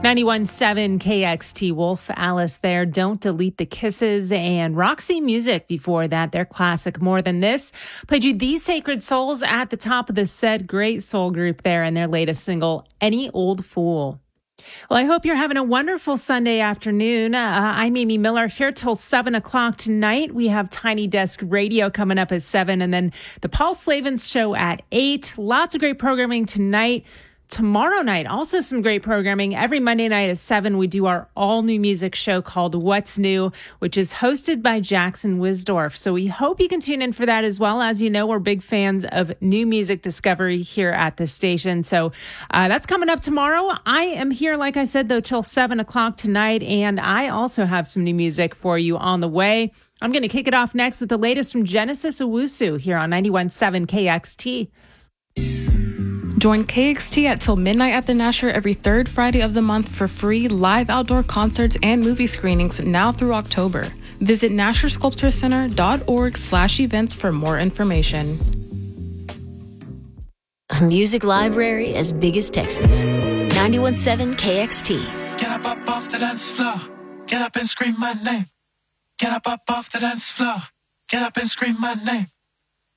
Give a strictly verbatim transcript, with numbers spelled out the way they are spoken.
ninety-one point seven K X T, Wolf Alice there. Don't Delete the Kisses, and Roxy Music before that. Their classic More Than This. Played you These Sacred Souls at the top of the set. Great soul group there, and their latest single, Any Old Fool. Well, I hope you're having a wonderful Sunday afternoon. Uh, I'm Amy Miller here till seven o'clock tonight. We have Tiny Desk Radio coming up at seven, and then the Paul Slavens Show at eight. Lots of great programming tonight. Tomorrow night, also some great programming. Every Monday night at seven, we do our all-new music show called What's New, which is hosted by Jackson Wisdorf. So we hope you can tune in for that as well. As you know, we're big fans of new music discovery here at the station. So uh, that's coming up tomorrow. I am here, like I said, though, till seven o'clock tonight, and I also have some new music for you on the way. I'm going to kick it off next with the latest from Genesis Owusu here on ninety-one point seven K X T. Join K X T at Till Midnight at the Nasher every third Friday of the month for free live outdoor concerts and movie screenings now through October. Visit nasher sculpture center dot org slash events for more information. A music library as big as Texas. ninety-one point seven K X T. Get up, up off the dance floor. Get up and scream my name. Get up, up off the dance floor. Get up and scream my name.